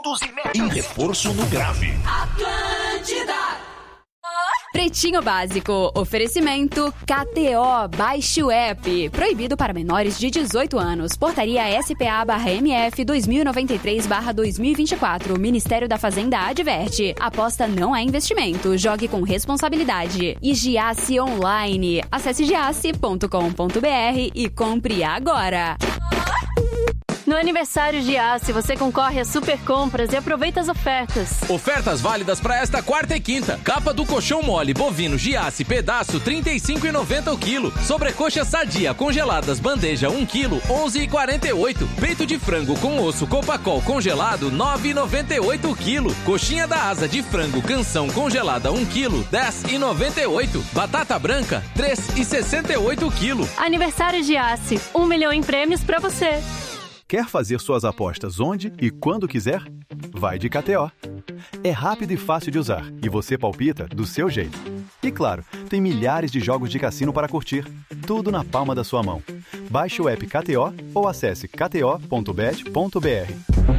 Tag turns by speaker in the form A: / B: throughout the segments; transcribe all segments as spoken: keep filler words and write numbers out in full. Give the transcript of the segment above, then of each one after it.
A: agudos e médios. E reforço no grave.
B: Atlântida.
C: Pretinho Básico, oferecimento K T O, baixe o app, proibido para menores de dezoito anos, portaria S P A barra M F dois mil e noventa e três barra dois mil e vinte e quatro, Ministério da Fazenda adverte, aposta não é investimento, jogue com responsabilidade. E Giasse Online, acesse giasse ponto com ponto b r e compre agora.
D: No aniversário Giasse, você concorre a super compras e aproveita as ofertas.
E: Ofertas válidas para esta quarta e quinta. Capa do colchão mole bovino Giasse pedaço trinta e cinco reais e noventa centavos o quilo. Sobrecoxa sadia congeladas bandeja um quilo onze reais e quarenta e oito centavos. Peito de frango com osso Copacol congelado nove reais e noventa e oito centavos o quilo. Coxinha da asa de frango canção congelada um quilo dez reais e noventa e oito centavos. Batata branca três reais e sessenta e oito centavos o quilo.
D: Aniversário Giasse, um milhão em prêmios para você.
F: Quer fazer suas apostas onde e quando quiser? Vai de K T O. É rápido e fácil de usar e você palpita do seu jeito. E claro, tem milhares de jogos de cassino para curtir, tudo na palma da sua mão. Baixe o app K T O ou acesse k t o ponto bet ponto b r.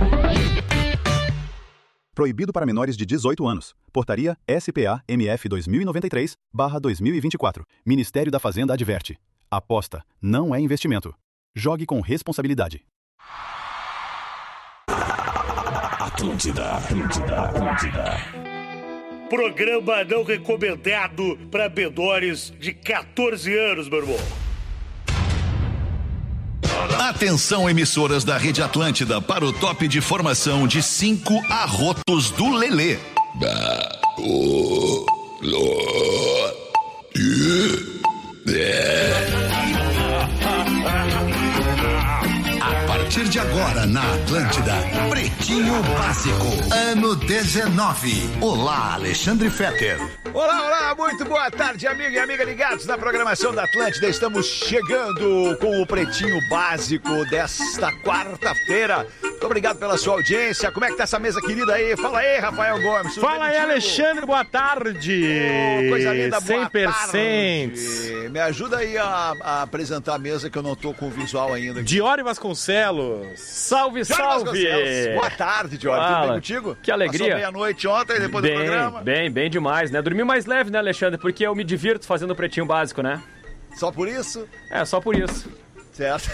F: Proibido para menores de dezoito anos. Portaria S P A M F dois mil e noventa e três barra dois mil e vinte e quatro. Ministério da Fazenda adverte. Aposta não é investimento. Jogue com responsabilidade.
A: Atlântida, Atlântida, Atlântida.
G: Programa não recomendado para menores de catorze anos, meu irmão.
H: Atenção, emissoras da Rede Atlântida, para o top de formação de cinco arrotos do Lelê. A partir de agora na Atlântida, Pretinho Básico, ano dezenove. Olá, Alexandre Fetter.
I: Olá, olá, muito boa tarde, amigo e amiga ligados na programação da Atlântida. Estamos chegando com o Pretinho Básico desta quarta-feira. Muito obrigado pela sua audiência. Como é que tá essa mesa querida aí? Fala aí, Rafael Gomes.
J: Fala aí, Alexandre, boa tarde.
I: Oh, coisa linda, boa
J: cem por cento.
I: tarde. Me ajuda aí a, a apresentar a mesa que eu não tô com o visual ainda.
J: Diori Vasconcelos. Salve,
I: Diori
J: salve.
I: Vasconcelos. Boa tarde, Diori.
J: Fala.
I: Tudo bem contigo?
J: Que alegria.
I: Passou meia-noite ontem, depois
J: bem,
I: do programa?
J: Bem, bem demais, né? Dormi mais leve, né, Alexandre? Porque eu me divirto fazendo o Pretinho Básico, né?
I: Só por isso?
J: É, só por isso.
I: Certo.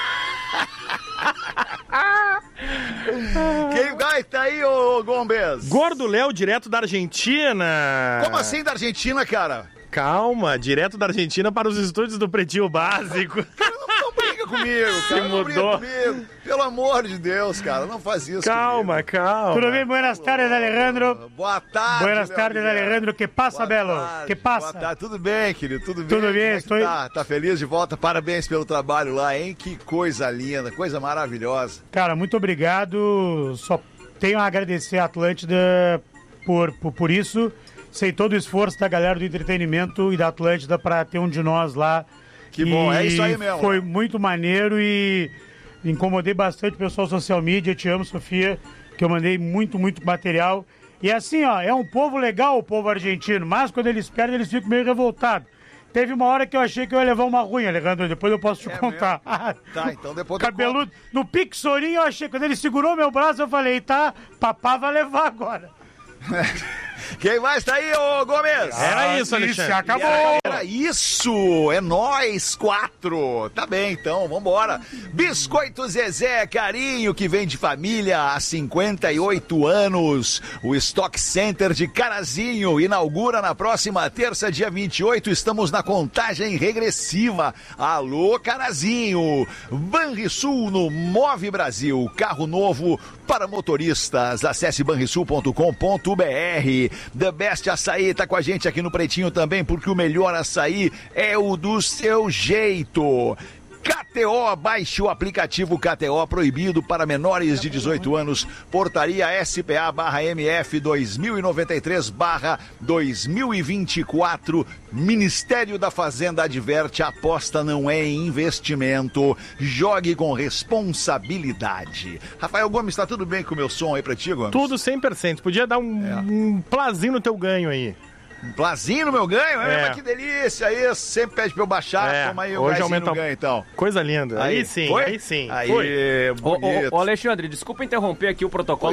I: Quem vai tá aí, ô Gomes?
J: Gordo Léo, direto da Argentina.
I: Como assim da Argentina, cara?
J: Calma, direto da Argentina para os estúdios do Pretinho Básico.
I: Cara, não, não briga comigo, cara.
J: Se
I: não
J: mudou.
I: briga comigo. Pelo amor de Deus, cara, não faz isso.
J: Calma,
I: comigo.
J: calma.
K: Tudo bem? Buenas tardes, Alejandro.
I: Boa tarde.
K: Buenas tardes, Alejandro. Que passa, Belo? Que passa?
I: Boa tarde. Tudo bem, querido? Tudo bem?
K: Tudo bem,
I: é
K: estou...
I: Tá? tá feliz de volta? Parabéns pelo trabalho lá, hein? Que coisa linda, coisa maravilhosa.
K: Cara, muito obrigado. Só tenho a agradecer a Atlântida por, por, por isso. Sei todo o esforço da galera do entretenimento e da Atlântida para ter um de nós lá.
I: Que bom, é isso aí mesmo.
K: Foi muito maneiro e incomodei bastante o pessoal social media. Te amo, Sofia, que eu mandei muito, muito material. E assim, ó, é um povo legal, o povo argentino, mas quando eles perdem, eles ficam meio revoltados. Teve uma hora que eu achei que eu ia levar uma ruim, Alejandro, depois eu posso te é contar.
I: Tá, então depois
K: Cabeludo, no Pixorinho eu achei, quando ele segurou meu braço, eu falei, tá, papá vai levar agora.
I: Quem mais tá aí, ô Gomes?
J: Era isso, Alexandre.
K: Isso, acabou.
I: Era, era isso, é nós quatro. Tá bem, então, vambora. Biscoito Zezé, carinho que vem de família há cinquenta e oito anos. O Stock Center de Carazinho inaugura na próxima terça, dia vinte e oito. Estamos na contagem regressiva. Alô, Carazinho. Banrisul no Move Brasil. Carro novo para motoristas. Acesse banrisul ponto com ponto b r. The Best Açaí tá com a gente aqui no Pretinho também, porque o melhor açaí é o do seu jeito. K T O, baixe o aplicativo K T O, proibido para menores de dezoito anos, portaria S P A barra M F dois mil e noventa e três barra dois mil e vinte e quatro, Ministério da Fazenda adverte, aposta não é investimento, jogue com responsabilidade. Rafael Gomes, tá tudo bem com o meu som aí pra ti, Gomes?
J: Tudo cem por cento, podia dar um, é. um plazinho no teu ganho aí.
I: Um plazinho no meu ganho? É. Mas que delícia isso. Sempre pede pra eu baixar.
J: É.
I: Toma aí o
J: Hoje aumenta
I: no ganho, então.
J: Coisa linda. Aí, aí sim,
I: foi?
J: aí sim.
I: Aí,
J: foi.
I: bonito.
E: Ô, ô, ô, Alexandre, desculpa interromper aqui o protocolo.